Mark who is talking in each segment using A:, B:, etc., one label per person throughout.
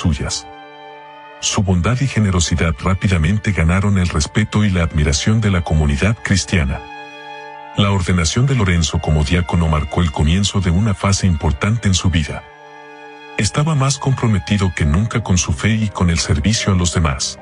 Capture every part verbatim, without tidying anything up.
A: suyas. Su bondad y generosidad rápidamente ganaron el respeto y la admiración de la comunidad cristiana. La ordenación de Lorenzo como diácono marcó el comienzo de una fase importante en su vida. Estaba más comprometido que nunca con su fe y con el servicio a los demás.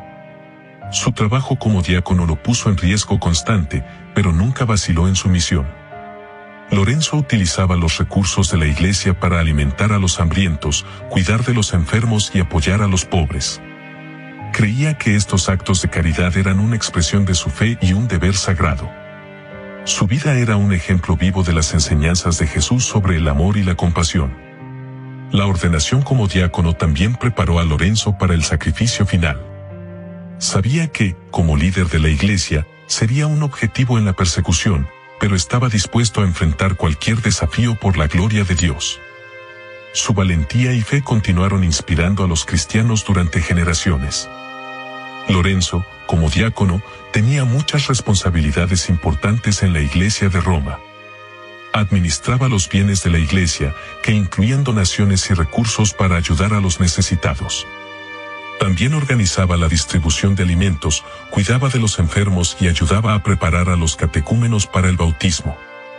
A: Su trabajo como diácono lo puso en riesgo constante, pero nunca vaciló en su misión. Lorenzo utilizaba los recursos de la iglesia para alimentar a los hambrientos, cuidar de los enfermos y apoyar a los pobres. Creía que estos actos de caridad eran una expresión de su fe y un deber sagrado. Su vida era un ejemplo vivo de las enseñanzas de Jesús sobre el amor y la compasión. La ordenación como diácono también preparó a Lorenzo para el sacrificio final. Sabía que, como líder de la iglesia, sería un objetivo en la persecución, pero estaba dispuesto a enfrentar cualquier desafío por la gloria de Dios. Su valentía y fe continuaron inspirando a los cristianos durante generaciones. Lorenzo, como diácono, tenía muchas responsabilidades importantes en la iglesia de Roma. Administraba los bienes de la iglesia, que incluían donaciones y recursos para ayudar a los necesitados. También organizaba la distribución de alimentos, cuidaba de los enfermos y ayudaba a preparar a los catecúmenos para el bautismo.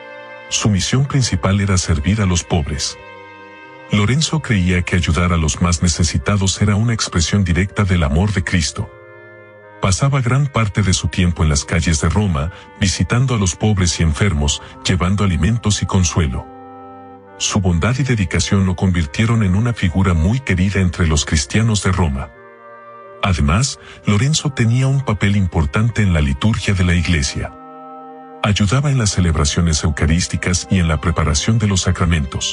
A: Su misión principal era servir a los pobres. Lorenzo creía que ayudar a los más necesitados era una expresión directa del amor de Cristo. Pasaba gran parte de su tiempo en las calles de Roma, visitando a los pobres y enfermos, llevando alimentos y consuelo. Su bondad y dedicación lo convirtieron en una figura muy querida entre los cristianos de Roma. Además, Lorenzo tenía un papel importante en la liturgia de la iglesia. Ayudaba en las celebraciones eucarísticas y en la preparación de los sacramentos.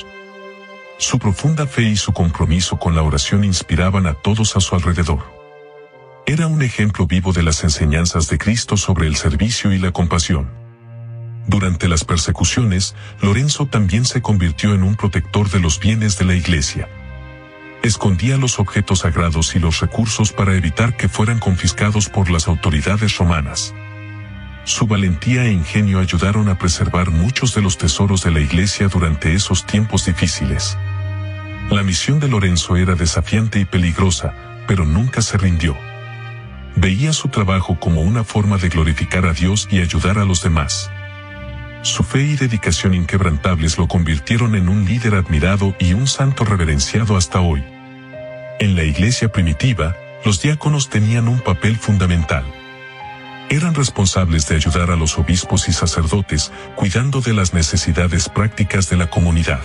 A: Su profunda fe y su compromiso con la oración inspiraban a todos a su alrededor. Era un ejemplo vivo de las enseñanzas de Cristo sobre el servicio y la compasión. Durante las persecuciones, Lorenzo también se convirtió en un protector de los bienes de la iglesia. Escondía los objetos sagrados y los recursos para evitar que fueran confiscados por las autoridades romanas. Su valentía e ingenio ayudaron a preservar muchos de los tesoros de la iglesia durante esos tiempos difíciles. La misión de Lorenzo era desafiante y peligrosa, pero nunca se rindió. Veía su trabajo como una forma de glorificar a Dios y ayudar a los demás. Su fe y dedicación inquebrantables lo convirtieron en un líder admirado y un santo reverenciado hasta hoy. En la iglesia primitiva, los diáconos tenían un papel fundamental. Eran responsables de ayudar a los obispos y sacerdotes, cuidando de las necesidades prácticas de la comunidad.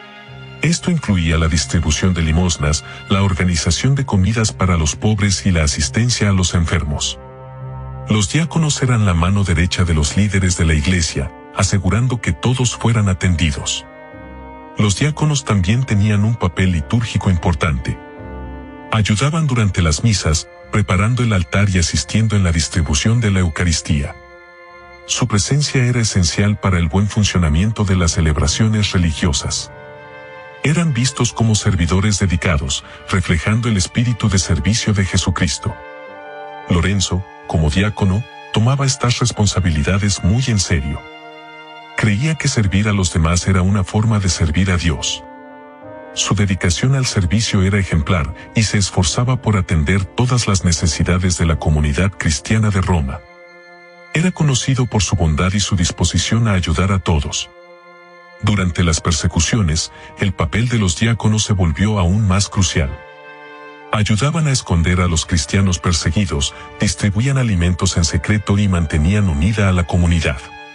A: Esto incluía la distribución de limosnas, la organización de comidas para los pobres y la asistencia a los enfermos. Los diáconos eran la mano derecha de los líderes de la iglesia, asegurando que todos fueran atendidos. Los diáconos también tenían un papel litúrgico importante. Ayudaban durante las misas, preparando el altar y asistiendo en la distribución de la Eucaristía. Su presencia era esencial para el buen funcionamiento de las celebraciones religiosas. Eran vistos como servidores dedicados, reflejando el espíritu de servicio de Jesucristo. Lorenzo, como diácono, tomaba estas responsabilidades muy en serio. Creía que servir a los demás era una forma de servir a Dios. Su dedicación al servicio era ejemplar y se esforzaba por atender todas las necesidades de la comunidad cristiana de Roma. Era conocido por su bondad y su disposición a ayudar a todos. Durante las persecuciones, el papel de los diáconos se volvió aún más crucial. Ayudaban a esconder a los cristianos perseguidos, distribuían alimentos en secreto y mantenían unida a la comunidad.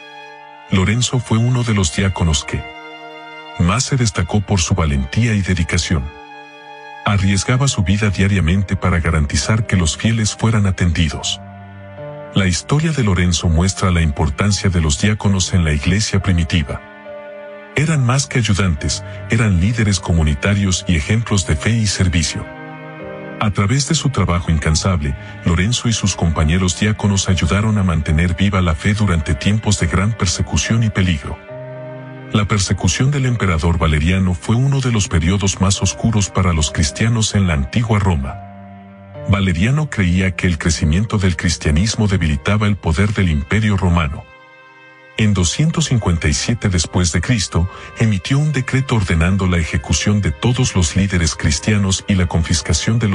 A: Lorenzo fue uno de los diáconos que más se destacó por su valentía y dedicación. Arriesgaba su vida diariamente para garantizar que los fieles fueran atendidos. La historia de Lorenzo muestra la importancia de los diáconos en la iglesia primitiva. Eran más que ayudantes, eran líderes comunitarios y ejemplos de fe y servicio. A través de su trabajo incansable, Lorenzo y sus compañeros diáconos ayudaron a mantener viva la fe durante tiempos de gran persecución y peligro. La persecución del emperador Valeriano fue uno de los periodos más oscuros para los cristianos en la antigua Roma. Valeriano creía que el crecimiento del cristianismo debilitaba el poder del Imperio Romano. En doscientos cincuenta y siete después de Cristo, emitió un decreto ordenando la ejecución de todos los líderes cristianos y la confiscación de los